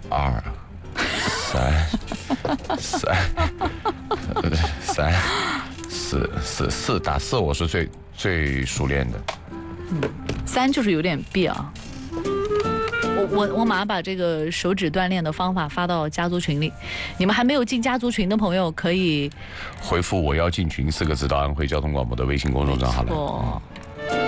2、3、4打4，我是最熟练的。 3就是有点别啊。我马上把这个手指锻炼的方法发到家族群里，你们还没有进家族群的朋友可以回复"我要进群"4个字到安徽交通广播的微信公众账号来。